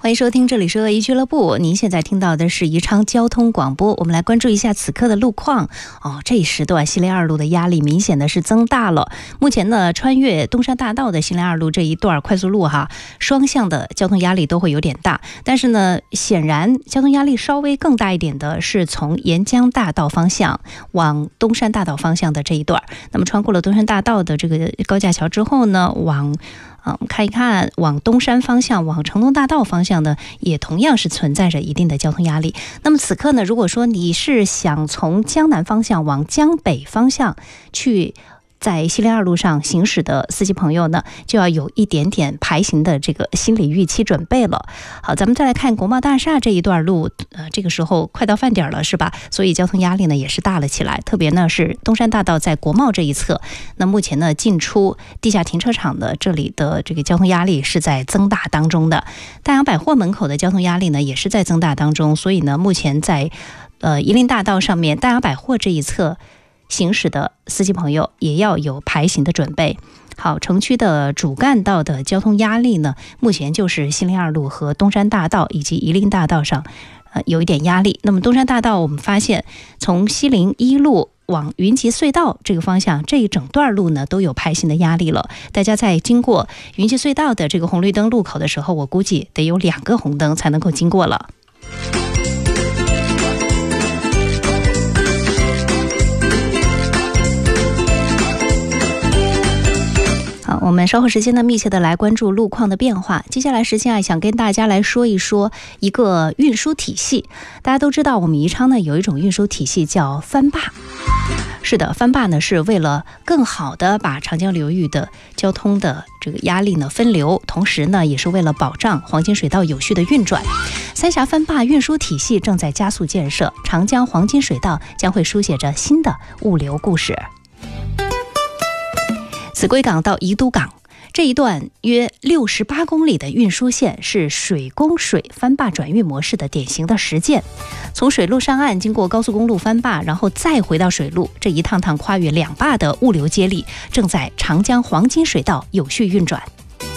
欢迎收听，这里是恶意俱乐部。您现在听到的是宜昌交通广播。我们来关注一下此刻的路况。这一时段西林2路的压力明显的是增大了。目前呢，穿越东山大道的西林2路这一段快速路双向的交通压力都会有点大。但是呢，显然交通压力稍微更大一点的是从沿江大道方向往东山大道方向的这一段。那么穿过了东山大道的这个高架桥之后呢，我们看一看，往东山方向，往成东大道方向呢，也同样是存在着一定的交通压力。那么此刻呢，如果说你是想从江南方向往江北方向去在西林2路上行驶的司机朋友呢，就要有一点点排行的这个心理预期准备了。好，咱们再来看国贸大厦这一段路，这个时候快到饭点了，是吧？所以交通压力呢也是大了起来。特别呢是东山大道在国贸这一侧，那目前呢进出地下停车场的这里的这个交通压力是在增大当中的。大洋百货门口的交通压力呢也是在增大当中，所以呢目前在宜林大道上面大洋百货这一侧行驶的司机朋友也要有排行的准备。好，城区的主干道的交通压力呢，目前就是西林2路和东山大道以及宜林大道上有一点压力。那么东山大道我们发现从西林1路往云集隧道这个方向，这一整段路呢都有排行的压力了。大家在经过云集隧道的这个红绿灯路口的时候，我估计得有2个红灯才能够经过了。好，我们稍后时间呢密切的来关注路况的变化。接下来时间想跟大家来说一说一个运输体系。大家都知道我们宜昌呢有一种运输体系叫翻坝。是的，翻坝呢是为了更好的把长江流域的交通的这个压力呢分流，同时呢也是为了保障黄金水道有序的运转。三峡翻坝运输体系正在加速建设，长江黄金水道将会书写着新的物流故事。秭归港到宜都港这一段约68公里的运输线是水攻水翻坝转运模式的典型的实践。从水路上岸，经过高速公路翻坝，然后再回到水路，这一趟趟跨越2坝的物流接力正在长江黄金水道有序运转。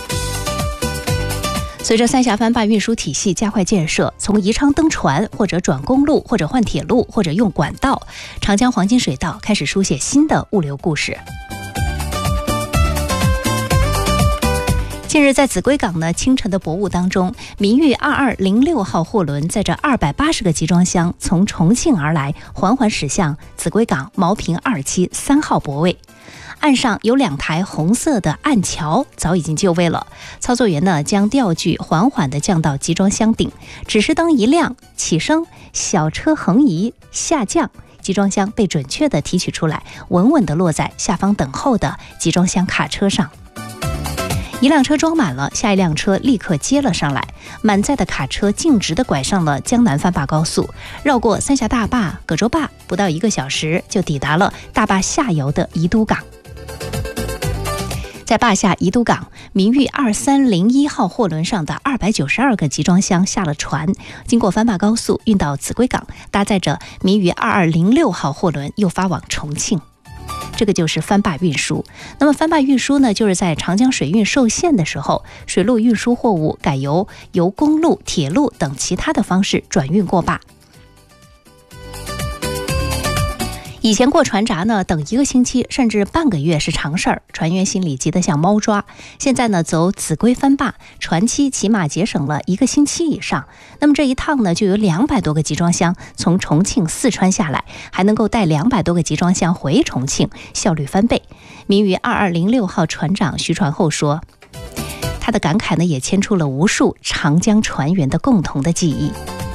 随着三峡翻坝运输体系加快建设，从宜昌登船或者转公路或者换铁路或者用管道，长江黄金水道开始书写新的物流故事。近日在秭归港呢清晨的薄雾当中，民裕2206号货轮载着280个集装箱从重庆而来，缓缓驶向秭归港毛坪2期3号泊位。岸上有2台红色的岸桥早已经就位了，操作员呢将吊具缓缓地降到集装箱顶，指示灯一亮，起声，小车横移下降，集装箱被准确地提取出来，稳稳地落在下方等候的集装箱卡车上。一辆车装满了，下一辆车立刻接了上来，满载的卡车径直地拐上了江南翻坝高速，绕过三峡大坝、葛洲坝，不到1个小时就抵达了大坝下游的宜都港。在坝下宜都港，民裕2301号货轮上的292个集装箱下了船，经过翻坝高速运到秭归港，搭载着民裕2206号货轮又发往重庆。这个就是翻坝运输。那么翻坝运输呢，就是在长江水运受限的时候，水路运输货物改由公路、铁路等其他的方式转运过坝。以前过船闸呢，等1个星期甚至半个月是常事儿，船员心里急得像猫抓。现在呢，走秭归翻坝，船期起码节省了1个星期以上。那么这一趟呢，就有200多个集装箱从重庆、四川下来，还能够带200多个集装箱回重庆，效率翻倍。民裕2206号船长徐传厚说，他的感慨呢，也牵出了无数长江船员的共同的记忆。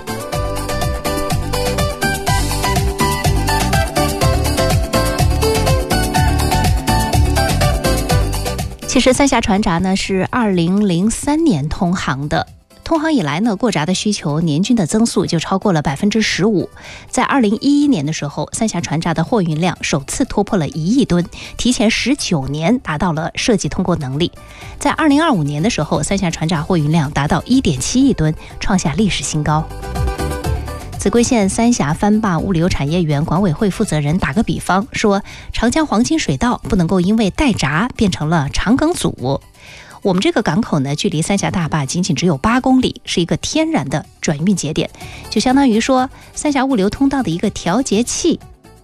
其实三峡船闸呢是2003年通航的，通航以来呢，过闸的需求年均的增速就超过了15%。在2011年的时候，三峡船闸的货运量首次突破了1亿吨，提前19年达到了设计通过能力。在2025年的时候，三峡船闸货运量达到1.7亿吨，创下历史新高。秭归县三峡翻坝物流产业园管委会负责人打个比方说，长江黄金水道不能够因为带闸变成了长梗阻。 我们这个港口呢，距离三峡大坝仅仅只有8公里，是一个天然的转运节点，就相当于说三峡物流通道的一个调节器。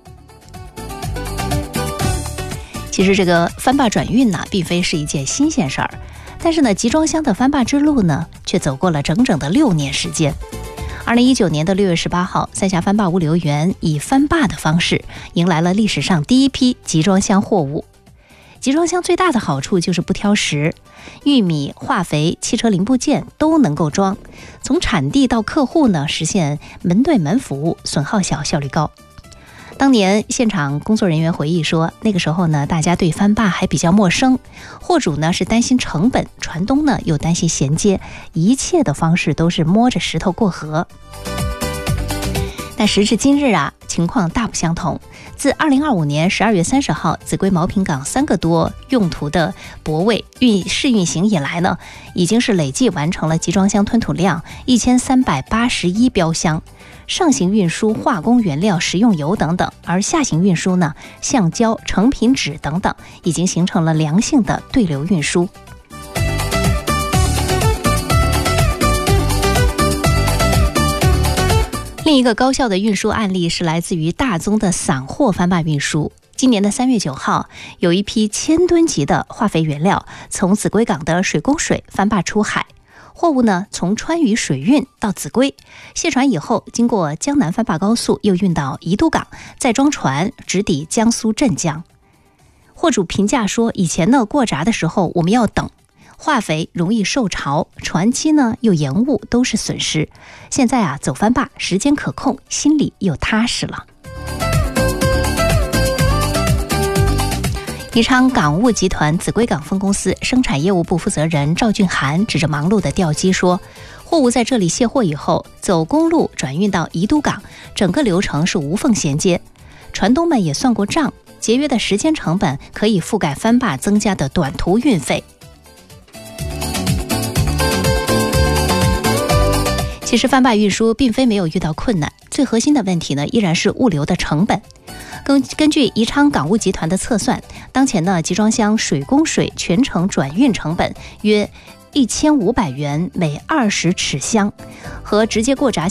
其实这个翻坝转运呢，并非是一件新鲜事儿，但是呢，集装箱的翻坝之路呢，却走过了整整的6年时间。2019年的6月18号，三峡翻坝物流园以翻坝的方式，迎来了历史上第一批集装箱货物。集装箱最大的好处就是不挑食，玉米、化肥、汽车零部件都能够装，从产地到客户呢，实现门对门服务，损耗小，效率高。当年现场工作人员回忆说，那个时候呢，大家对翻坝还比较陌生，货主呢是担心成本，船东呢又担心衔接，一切的方式都是摸着石头过河。但时至今日啊，情况大不相同。自2025年12月30号秭归锚坪港3个多用途的泊位试运行以来呢，已经是累计完成了集装箱吞吐量1381标箱，上行运输化工原料、食用油等等，而下行运输呢，橡胶、成品纸等等，已经形成了良性的对流运输。另一个高效的运输案例是来自于大宗的散货翻坝运输。今年的3月9号，有一批1000吨级的化肥原料从秭归港的水工水翻坝出海，货物呢从川渝水运到秭归，卸船以后，经过江南翻坝高速又运到宜都港，再装船直抵江苏镇江。货主评价说，以前呢过闸的时候我们要等，化肥容易受潮，船期呢又延误，都是损失。现在啊走翻坝，时间可控，心里又踏实了。宜昌港务集团秭归港分公司生产业务部负责人赵俊涵指着忙碌的吊机说，货物在这里卸货以后，走公路转运到宜都港，整个流程是无缝衔接。船东们也算过账，节约的时间成本可以覆盖翻坝增加的短途运费。其实翻坝运输并非没有遇到困难，最核心的问题呢，依然是物流的成本。根据宜昌港务集团的测算，当前呢集装箱水工水全程转运成本约1500元每20尺箱，和直接过闸